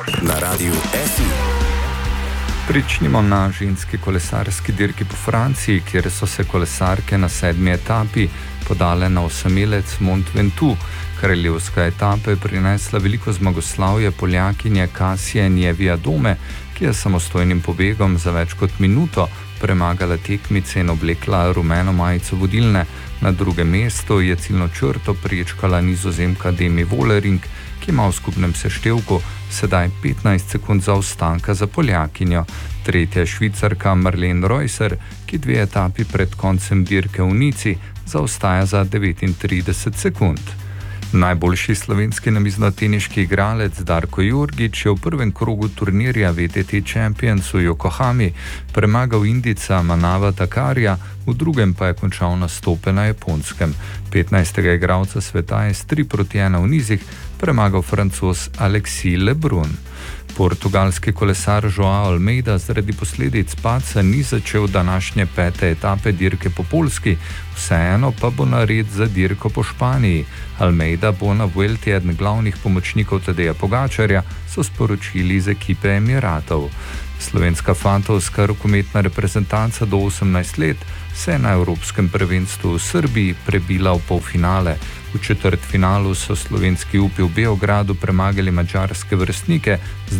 na Radiu SI. Pričnimo na ženski kolesarski dirki po Franciji, kjer so se kolesarke na 7. etapi podale na osamelec Mont Ventoux. Kraljevska etapa je prinesla veliko zmagoslavje Poljakinje Kassije Njevijadome, ki je samostojnim pobegom za več kot minuto premagala tekmice in oblekla rumeno majico vodilne. Na drugem mestu je ciljno črto prečkala Nizozemka Demi Vollering, ki ima v skupnem seštevku sedaj 15 sekund zaostanka za Poljakinjo. Tretja je Švicarka Marlene Reusser, ki 2 etapi pred koncem dirke v Nici zaostaja za 39 sekund. Najboljši slovenski namiznoteniški igralec Darko Jorgić je v prvem krogu turnirja VTT Champions v Yokohami premagal Indijca Manava Takarja, v drugem pa je končal nastope na Japonskem. 15. igralca sveta je s 3-1 v nizih premagal Francoz Alexis Lebrun. Portugalski kolesar Joao Almeida zaradi posledic padca ni začel današnje 5. etape dirke po Poljski, vseeno pa bo nared za dirko po Španiji. Almeida bo na Vuelti eden glavnih pomočnikov Tadeja Pogačarja, so sporočili iz ekipe Emiratov. Slovenska fantovska rokometna reprezentanca do 18 let se je na Evropskem prvenstvu v Srbiji prebila v polfinale. V četrtfinalu so slovenski upi v Beogradu premagali madžarske vrstnike z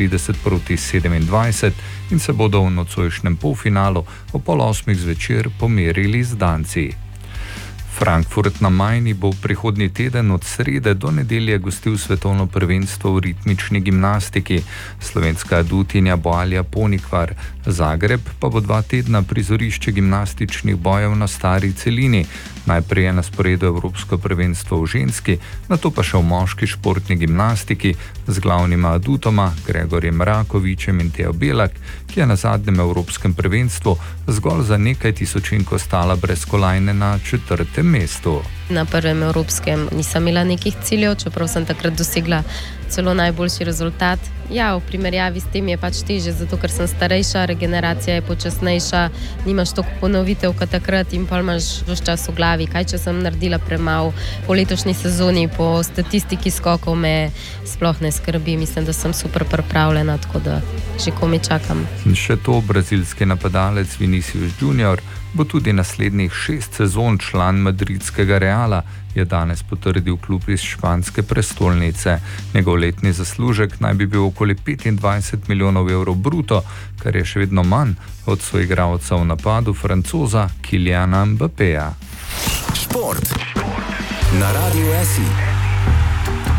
32-27 in se bodo v nocojšnjem polfinalu o 7:30 zvečer pomerili z Danci. Frankfurt na Majni bo prihodnji teden od srede do nedelje gostil svetovno prvenstvo v ritmični gimnastiki. Slovenska adutinja bo Alja Ponikvar. Zagreb pa bo 2 tedna prizorišče gimnastičnih bojev na stari celini. Najprej je na sporedu Evropsko prvenstvo v ženski, nato pa še v moški športni gimnastiki z glavnima adutoma Gregorjem Rakovičem in Teo Belak, ki je na zadnjem Evropskem prvenstvu zgolj za nekaj tisočink ostala brez kolajne na 4. mestu. Na prvem evropskem nisem imela nekih ciljev, čeprav sem takrat dosegla celo najboljši rezultat. Ja, v primerjavi s tem je pač težje, zato ker sem starejša, regeneracija je počasnejša, nimaš toliko ponovitev kot takrat in pa imaš ves čas v glavi, kaj če sem naredila premalo. Po letošnji sezoni, po statistiki skokov me sploh ne skrbi. Mislim, da sem super pripravljena, tako da že komaj čakam. In še to, brazilski napadalec Vinicius Junior bo tudi naslednjih 6 sezon član madridskega Reala, je danes potrdil klub iz španske prestolnice. Njegov letni zaslužek naj bi bil okoli 25 milijonov evrov bruto, kar je še vedno manj od soigralca v napadu Francoza Kyliana Mbappéja. Šport na Radiu SI.